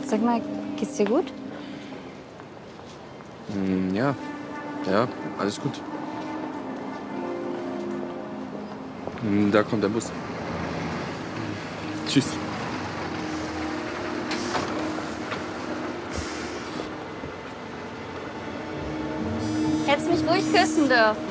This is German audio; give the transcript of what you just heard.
Sag mal, geht's dir gut? Ja. Ja, alles gut. Da kommt der Bus. Tschüss. Hättest mich ruhig küssen dürfen.